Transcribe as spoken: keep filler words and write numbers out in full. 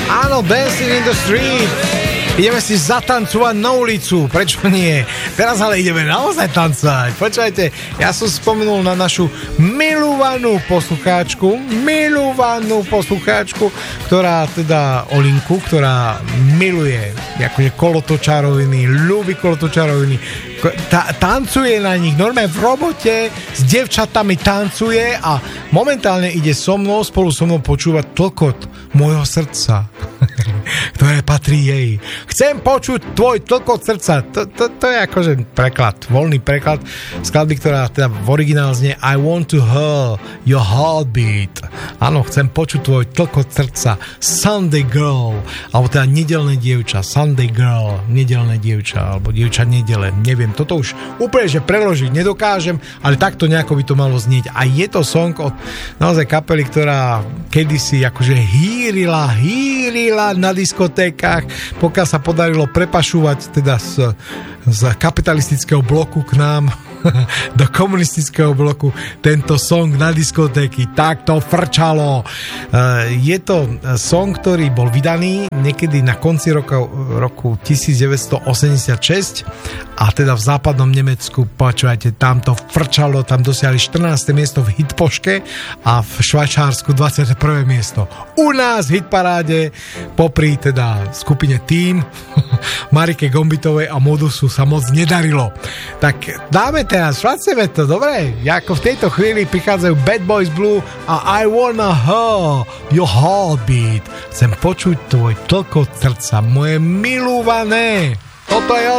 Áno, Dancing in the Street. Ideme si zatancovať na ulicu, prečo nie? Teraz ale ideme naozaj tancovať. Počujete, ja som spomenul na našu milovanú poslucháčku, milovanú poslucháčku, ktorá teda Olinku, ktorá miluje akože kolotočaroviny, ľúbi kolotočaroviny, ta, tancuje na nich, normálne v robote s devčatami tancuje a momentálne ide so mnou, spolu so mnou počúvať tlkot môjho srdca, ktoré patrí jej. Chcem počuť tvoj tlkot srdca. To, to, to je akože preklad, voľný preklad skladby, ktorá teda v originále znie I want to hear your heartbeat. Áno, chcem počuť tvoj tlkot srdca. Sunday girl, alebo teda nedelné dievča. Sunday girl, nedelné dievča, alebo dievča nedele, neviem. Toto už úplne, že preložiť nedokážem, ale takto nejako by to malo znieť. A je to song od naozaj kapely, ktorá kedysi akože hýrila, hýrila na diskotékach, pokiaľ sa podarilo prepašúvať teda z, z kapitalistického bloku k nám do komunistického bloku tento song na diskotéky. Tak to frčalo. Je to song, ktorý bol vydaný niekedy na konci roku, roku devätnásťstoosemdesiatšesť a teda v západnom Nemecku, počúvajte, tam to frčalo, tam dosiahli štrnáste miesto v hitpoške a v Švajčiarsku dvadsiate prvé miesto. U nás v hitparáde popri teda skupine Team Marike Gombitovej a Modusu sa moc nedarilo. Tak dáme teraz, vraceme to, dobre? Ako v tejto chvíli prichádzajú Bad Boys Blue a I wanna hear your heartbeat. Chcem počuť tvoj tlkot srdca, moje milúvané. Toto je on.